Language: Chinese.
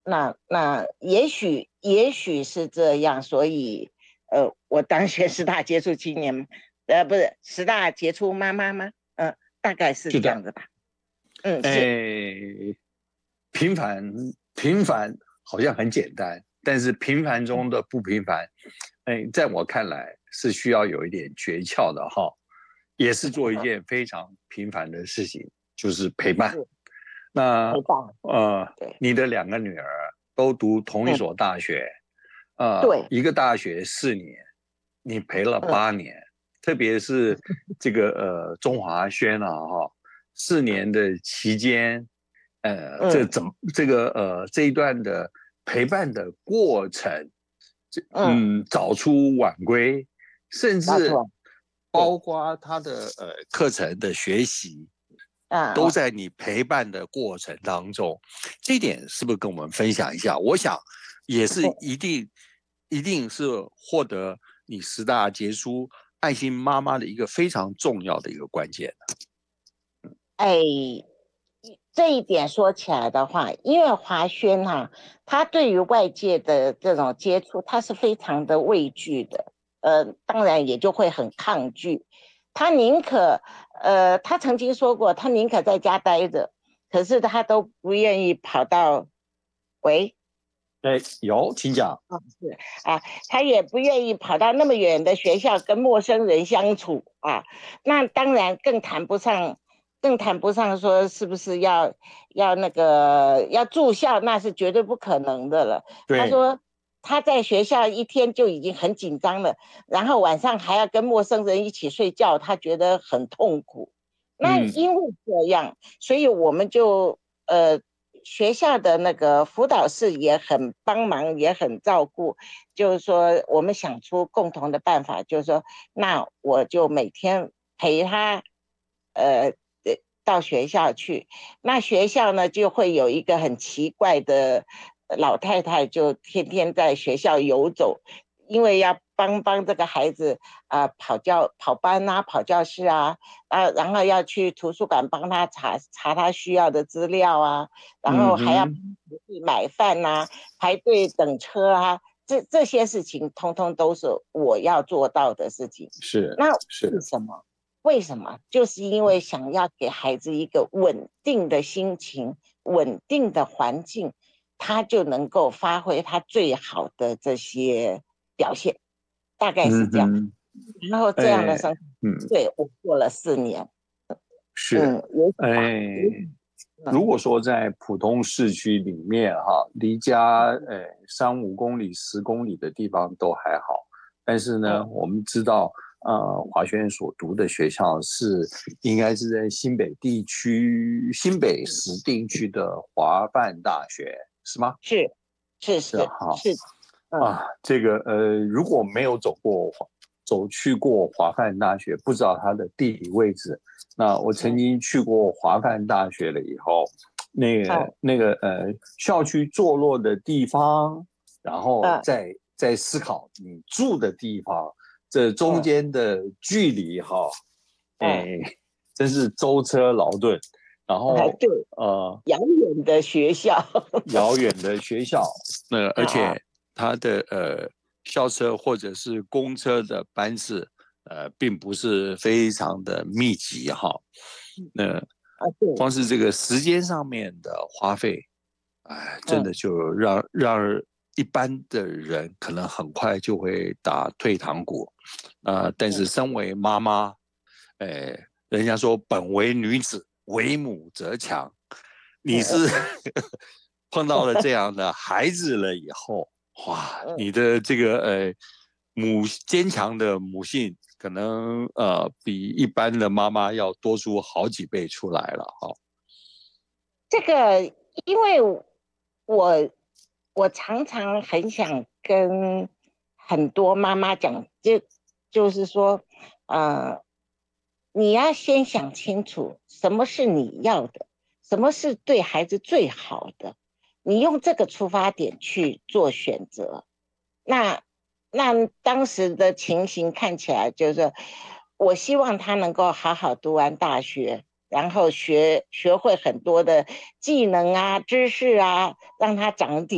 那也许是这样，所以我当选十大杰出青年，不是十大杰出妈妈吗？大概是是的， 这样子吧。嗯，是哎，平凡平凡好像很简单，但是平凡中的不平凡，哎，在我看来是需要有一点诀窍的哈，也是做一件非常平凡的事情，就是陪伴。 是那陪伴，对， 你的两个女儿都读同一嗯， 所大学， 对， 一个大学4年，你陪了嗯 8年，特别是这个中华轩啊哈，4年的期间， 嗯这一段的陪伴的过程， 嗯， 早出晚归，甚至没错，对， 包括他的课程的学习，都啊， 在你陪伴的过程当中。这一点是不是跟我们分享一下？我想也是一定是获得你十大杰出爱心妈妈的一个非常重要的一个关键。 哎，这一点说起来的话，因为华轩哈、他对于外界的这种接触，他是非常的畏惧的，当然也就会很抗拒。他宁可，他曾经说过，他宁可在家待着，可是他都不愿意跑到，喂， 哎，有，请讲。 是啊，他也不愿意跑到那么远的学校跟陌生人相处啊，那当然更谈不上说是不是要那个要住校，那是绝对不可能的了。他对， 说他在学校一天就已经很紧张了，然后晚上还要跟陌生人一起睡觉，他觉得很痛苦。那嗯因为这样，所以我们就学校的那个辅导室也很帮忙，也很照顾。就是说，我们想出共同的办法，就是说，那我就每天陪他，呃，到学校去。那学校呢，就会有一个很奇怪的老太太，就天天在学校游走，因为要帮这个孩子跑班啊、跑教室啊，然后要去图书馆帮他查他需要的资料啊，然后还要嗯哼， 买饭啊、排队等车啊，这些事情通通都是我要做到的事情。 是那为是， 什么？为什么？就是因为想要给孩子一个稳定的心情、稳定的环境，他就能够发挥他最好的这些表现，大概是这样。 嗯哼， 然后这样的哎， 生活， 嗯， 对，我过了4年， 是， 也许吧， 哎， 也许， 如果说在普通市区里面哈，离家3、5公里、10公里的地方都还好，但是呢， 嗯我们知道华轩所读的学校应该是在新北地区新北嗯， 市定区的华范大学，是吗？ 是是是啊， 是哈是，嗯这个如果没有走去过华范大学，不知道它的地理位置。那我曾嗯经去过华范大学了以后，那个嗯那个校区坐落的地方，然后嗯再思考你住的地方，这中嗯间的距离哈， 嗯， 哎，真是舟车劳顿。然后对，遥远的学校， 遥远的学校，而啊， 且它的校车或者是公车的班次，并不是非常的密集哈。那对， 光是这个时间上面的花费，哎，真的嗯就让一般的人可能很快就会打退堂鼓。但是嗯， 身为妈妈，人家说本为女子，为母则强。你是嗯碰到了这样的孩子了以后，哇， 嗯， 你的这个坚强的母性，可能比一般的妈妈要多出好几倍出来了哈。 这个，因为我我常常很想跟很多妈妈讲，就是说，呃，你要先想清楚什么是你要的，什么是对孩子最好的，你用这个出发点去做选择。那那当时的情形看起来就是，我希望他能够好好读完大学，然后学会很多的技能啊、知识啊，让他长点。